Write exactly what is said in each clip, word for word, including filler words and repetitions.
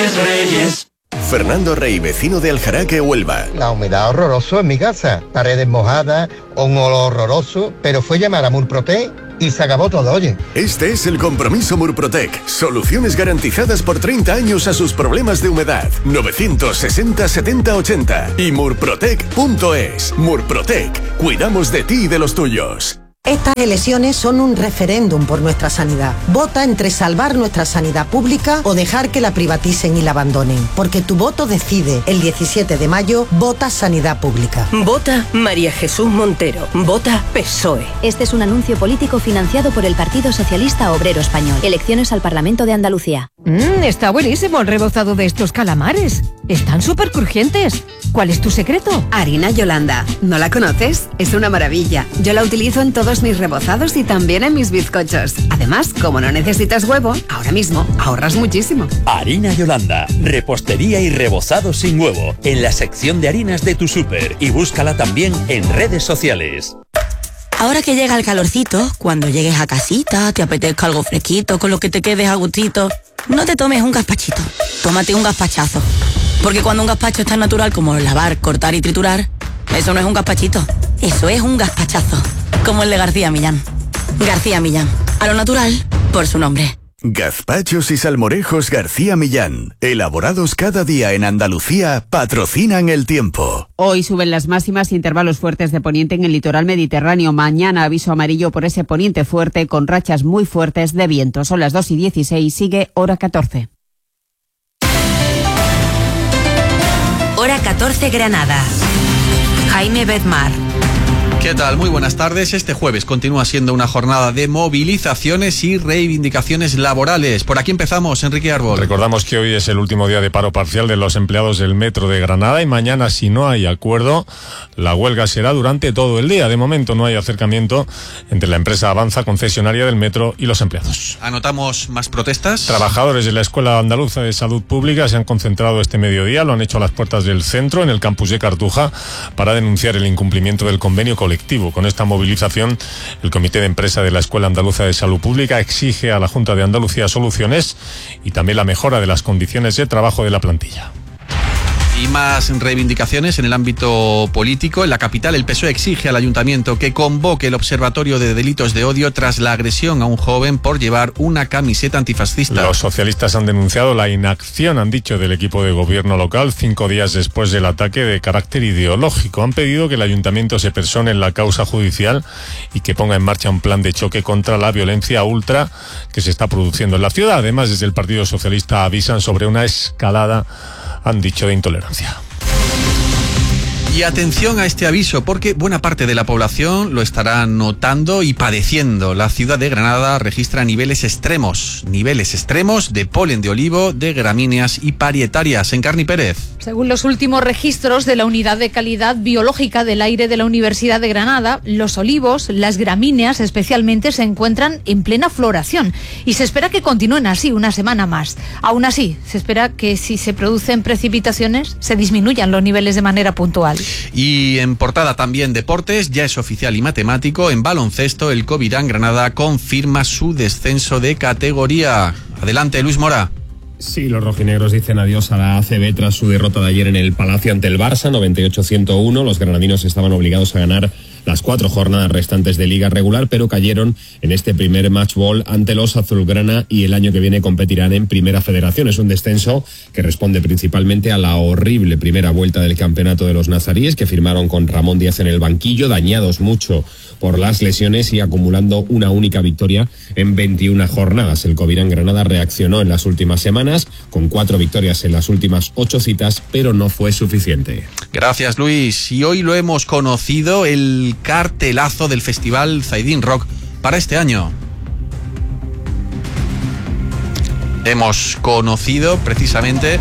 Reyes, Reyes. Fernando Rey, vecino de Aljaraque, Huelva. La humedad horroroso en mi casa, paredes mojadas, un olor horroroso, pero fue llamar a Murprotec y se acabó todo, oye. Este es el compromiso Murprotec. Soluciones garantizadas por treinta años a sus problemas de humedad. novecientos sesenta setenta ochenta y murprotec punto es. Murprotec. Cuidamos de ti y de los tuyos. Estas elecciones son un referéndum por nuestra sanidad. Vota entre salvar nuestra sanidad pública o dejar que la privaticen y la abandonen. Porque tu voto decide. El diecisiete de mayo, vota Sanidad Pública. Vota María Jesús Montero. Vota P S O E. Este es un anuncio político financiado por el Partido Socialista Obrero Español. Elecciones al Parlamento de Andalucía. Mmm, está buenísimo el rebozado de estos calamares. Están súper crujientes. ¿Cuál es tu secreto? Harina Yolanda. ¿No la conoces? Es una maravilla. Yo la utilizo en todos mis rebozados y también en mis bizcochos. Además, como no necesitas huevo, ahora mismo ahorras muchísimo. Harina Yolanda. Repostería y rebozado sin huevo. En la sección de harinas de tu súper. Y búscala también en redes sociales. Ahora que llega el calorcito, cuando llegues a casita, te apetezca algo fresquito, con lo que te quedes a gustito, no te tomes un gazpachito, tómate un gazpachazo. Porque cuando un gazpacho es tan natural como lavar, cortar y triturar, eso no es un gazpachito, eso es un gazpachazo. Como el de García Millán. García Millán, a lo natural, por su nombre. Gazpachos y salmorejos García Millán, elaborados cada día en Andalucía, patrocinan el tiempo. Hoy suben las máximas, intervalos fuertes de poniente en el litoral mediterráneo. Mañana aviso amarillo por ese poniente fuerte con rachas muy fuertes de viento. Son las dos y dieciséis, sigue hora catorce. Hora catorce Granada. Jaime Bedmar. ¿Qué tal? Muy buenas tardes. Este jueves continúa siendo una jornada de movilizaciones y reivindicaciones laborales. Por aquí empezamos, Enrique Árbol. Recordamos que hoy es el último día de paro parcial de los empleados del Metro de Granada y mañana, si no hay acuerdo, la huelga será durante todo el día. De momento no hay acercamiento entre la empresa Avanza, concesionaria del Metro, y los empleados. ¿Anotamos más protestas? Trabajadores de la Escuela Andaluza de Salud Pública se han concentrado este mediodía, lo han hecho a las puertas del centro, en el campus de Cartuja, para denunciar el incumplimiento del convenio colectivo. Con esta movilización, el Comité de Empresa de la Escuela Andaluza de Salud Pública exige a la Junta de Andalucía soluciones y también la mejora de las condiciones de trabajo de la plantilla. Y más reivindicaciones en el ámbito político. En la capital, el P S O E exige al ayuntamiento que convoque el Observatorio de Delitos de Odio tras la agresión a un joven por llevar una camiseta antifascista. Los socialistas han denunciado la inacción, han dicho, del equipo de gobierno local cinco días después del ataque de carácter ideológico. Han pedido que el ayuntamiento se persone en la causa judicial y que ponga en marcha un plan de choque contra la violencia ultra que se está produciendo en la ciudad. Además, desde el Partido Socialista avisan sobre una escalada, han dicho, de intolerancia. Y atención a este aviso, porque buena parte de la población lo estará notando y padeciendo. La ciudad de Granada registra niveles extremos, niveles extremos de polen de olivo, de gramíneas y parietarias. Encarni Pérez. Según los últimos registros de la Unidad de Calidad Biológica del Aire de la Universidad de Granada, los olivos, las gramíneas especialmente, se encuentran en plena floración y se espera que continúen así una semana más. Aún así, se espera que si se producen precipitaciones se disminuyan los niveles de manera puntual. Y en portada también deportes, ya es oficial y matemático, en baloncesto el Covirán Granada confirma su descenso de categoría. Adelante, Luis Mora. Sí, los rojinegros dicen adiós a la A C B tras su derrota de ayer en el Palacio ante el Barça, noventa y ocho a ciento uno. Los granadinos estaban obligados a ganar las cuatro jornadas restantes de liga regular, pero cayeron en este primer match ball ante los azulgrana y el año que viene competirán en Primera Federación. Es un descenso que responde principalmente a la horrible primera vuelta del campeonato de los nazaríes, que firmaron con Ramón Díaz en el banquillo, dañados mucho por las lesiones y acumulando una única victoria en veintiuna jornadas. El Covirán Granada reaccionó en las últimas semanas con cuatro victorias en las últimas ocho citas, pero no fue suficiente. Gracias, Luis. Y hoy lo hemos conocido, el cartelazo del Festival Zaidín Rock para este año. Hemos conocido precisamente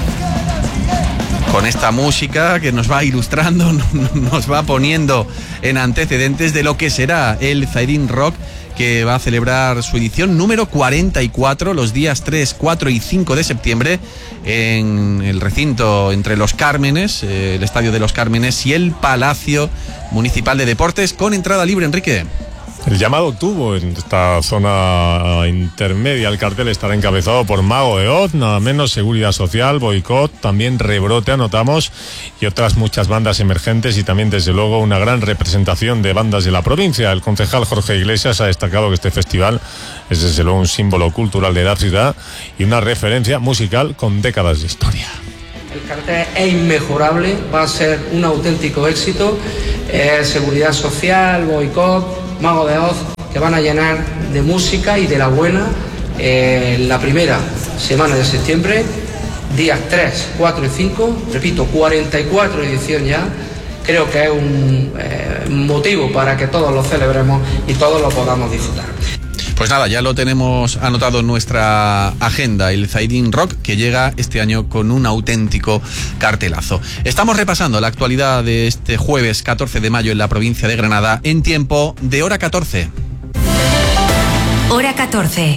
con esta música que nos va ilustrando, nos va poniendo en antecedentes de lo que será el Zaidín Rock, que va a celebrar su edición número cuarenta y cuatro los días tres, cuatro y cinco de septiembre en el recinto entre Los Cármenes, eh, el Estadio de Los Cármenes y el Palacio Municipal de Deportes, con entrada libre, Enrique. El llamado tubo en esta zona intermedia. El cartel estará encabezado por Mago de Oz, nada menos, Seguridad Social, Boicot, también Rebrote, anotamos, y otras muchas bandas emergentes, y también, desde luego, una gran representación de bandas de la provincia. El concejal Jorge Iglesias ha destacado que este festival es, desde luego, un símbolo cultural de la ciudad y una referencia musical con décadas de historia. El cartel es inmejorable, va a ser un auténtico éxito. Eh, Seguridad Social, Boicot, Mago de Oz, que van a llenar de música y de la buena eh, la primera semana de septiembre, días tres, cuatro y cinco, repito, cuarenta y cuatro edición ya. Creo que es un eh, motivo para que todos lo celebremos y todos lo podamos disfrutar. Pues nada, ya lo tenemos anotado en nuestra agenda, el Zaidín Rock, que llega este año con un auténtico cartelazo. Estamos repasando la actualidad de este jueves catorce de mayo en la provincia de Granada, en tiempo de Hora catorce. Hora catorce.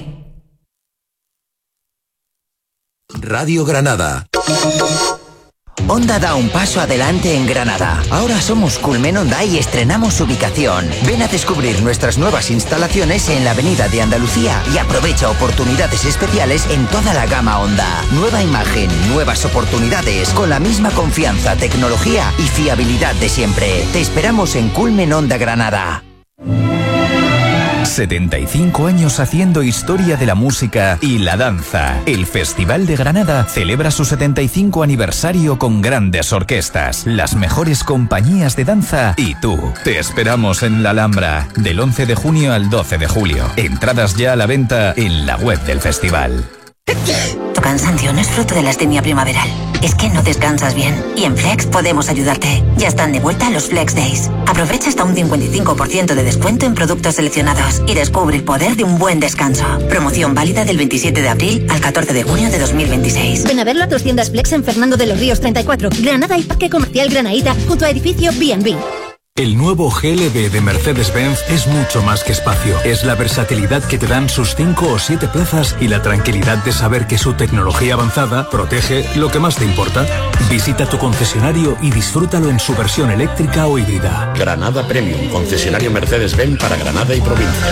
Radio Granada. Honda da un paso adelante en Granada. Ahora somos Culmen Honda y estrenamos ubicación. Ven a descubrir nuestras nuevas instalaciones en la Avenida de Andalucía y aprovecha oportunidades especiales en toda la gama Honda. Nueva imagen, nuevas oportunidades, con la misma confianza, tecnología y fiabilidad de siempre. Te esperamos en Culmen Honda Granada. setenta y cinco años haciendo historia de la música y la danza. El Festival de Granada celebra su setenta y cinco aniversario con grandes orquestas, las mejores compañías de danza y tú. Te esperamos en la Alhambra del once de junio al doce de julio. Entradas ya a la venta en la web del festival. Tu cansancio no es fruto de la astenia primaveral. Es que no descansas bien. Y en Flex podemos ayudarte. Ya están de vuelta los Flex Days. Aprovecha hasta un cincuenta y cinco por ciento de descuento en productos seleccionados y descubre el poder de un buen descanso. Promoción válida del veintisiete de abril al catorce de junio de dos mil veintiséis. Ven a verlo a tus tiendas Flex en Fernando de los Ríos treinta y cuatro, Granada y Parque Comercial Granaíta, junto a edificio B and B. El nuevo G L B de Mercedes-Benz es mucho más que espacio. Es la versatilidad que te dan sus cinco o siete plazas y la tranquilidad de saber que su tecnología avanzada protege lo que más te importa. Visita tu concesionario y disfrútalo en su versión eléctrica o híbrida. Granada Premium, concesionario Mercedes-Benz para Granada y provincia.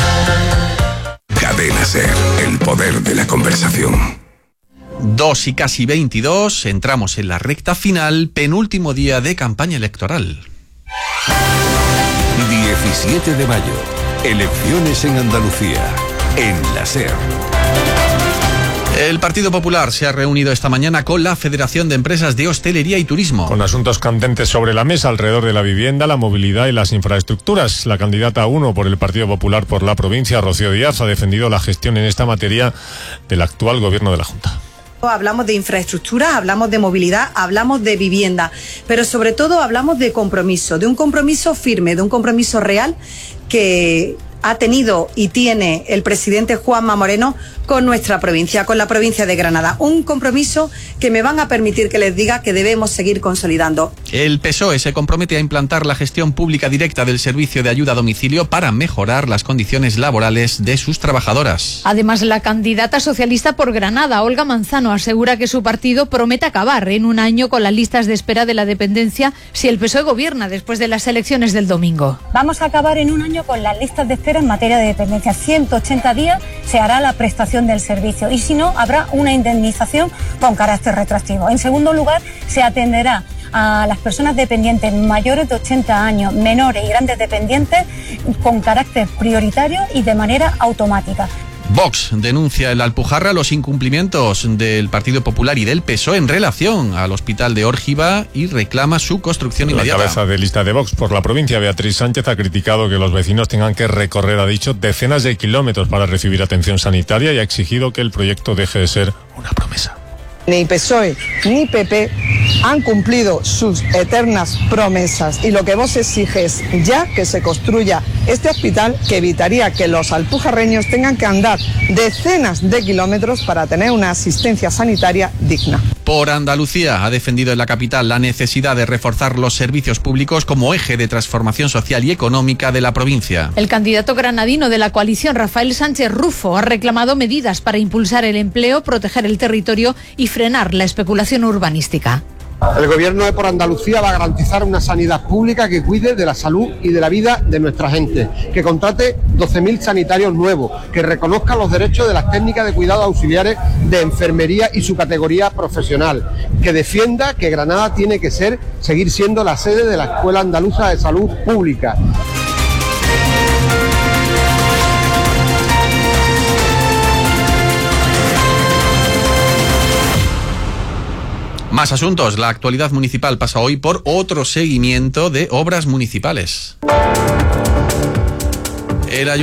Cadena SER, el poder de la conversación. Dos y casi veintidós, entramos en la recta final, penúltimo día de campaña electoral. diecisiete de mayo, elecciones en Andalucía, en la SER. El Partido Popular se ha reunido esta mañana con la Federación de Empresas de Hostelería y Turismo. Con asuntos candentes sobre la mesa alrededor de la vivienda, la movilidad y las infraestructuras. La candidata uno por el Partido Popular por la provincia, Rocío Díaz, ha defendido la gestión en esta materia del actual gobierno de la Junta. Hablamos de infraestructura, hablamos de movilidad, hablamos de vivienda, pero sobre todo hablamos de compromiso, de un compromiso firme, de un compromiso real que ha tenido y tiene el presidente Juanma Moreno con nuestra provincia, con la provincia de Granada. Un compromiso que me van a permitir que les diga que debemos seguir consolidando. El P S O E se compromete a implantar la gestión pública directa del servicio de ayuda a domicilio para mejorar las condiciones laborales de sus trabajadoras. Además, la candidata socialista por Granada, Olga Manzano, asegura que su partido promete acabar en un año con las listas de espera de la dependencia si el P S O E gobierna después de las elecciones del domingo. Vamos a acabar en un año con las listas de espera en materia de dependencia. ciento ochenta días se hará la prestación del servicio y si no, habrá una indemnización con carácter retroactivo. En segundo lugar, se atenderá a las personas dependientes mayores de ochenta años, menores y grandes dependientes con carácter prioritario y de manera automática. Vox denuncia en la Alpujarra los incumplimientos del Partido Popular y del P S O E en relación al hospital de Órgiva y reclama su construcción inmediata. La cabeza de lista de Vox por la provincia, Beatriz Sánchez, ha criticado que los vecinos tengan que recorrer, ha dicho, decenas de kilómetros para recibir atención sanitaria y ha exigido que el proyecto deje de ser una promesa. Ni P S O E ni P P han cumplido sus eternas promesas y lo que Vox exige es ya que se construya este hospital que evitaría que los alpujarreños tengan que andar decenas de kilómetros para tener una asistencia sanitaria digna. Por Andalucía ha defendido en la capital la necesidad de reforzar los servicios públicos como eje de transformación social y económica de la provincia. El candidato granadino de la coalición, Rafael Sánchez Rufo, ha reclamado medidas para impulsar el empleo, proteger el territorio y frenar la especulación urbanística. El Gobierno de Por Andalucía va a garantizar una sanidad pública que cuide de la salud y de la vida de nuestra gente, que contrate doce mil sanitarios nuevos, que reconozca los derechos de las técnicas de cuidados auxiliares de enfermería y su categoría profesional, que defienda que Granada tiene que ser, seguir siendo la sede de la Escuela Andaluza de Salud Pública. Más asuntos. La actualidad municipal pasa hoy por otro seguimiento de obras municipales. El